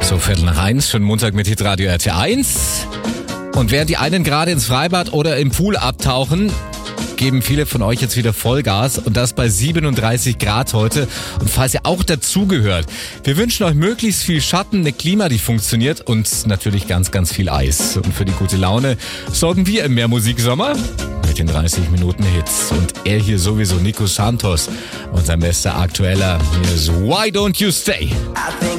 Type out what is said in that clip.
So, 1:15, schon Montag mit Hitradio RT1. Und während die einen gerade ins Freibad oder im Pool abtauchen, geben viele von euch jetzt wieder Vollgas und das bei 37 Grad heute. Und falls ihr auch dazugehört, wir wünschen euch möglichst viel Schatten, eine Klima, die funktioniert und natürlich ganz, ganz viel Eis. Und für die gute Laune sorgen wir im Mehrmusiksommer mit den 30 Minuten Hits. Und er hier sowieso, Nico Santos, unser bester Aktueller. Hier ist Why Don't You Stay?